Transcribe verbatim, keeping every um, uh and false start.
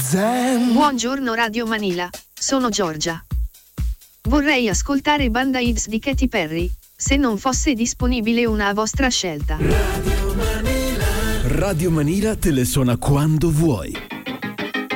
Zen. Buongiorno Radio Manila, sono Giorgia. Vorrei ascoltare Banda Ids di Katy Perry, se non fosse disponibile una vostra scelta. Radio Manila. Radio Manila te le suona quando vuoi.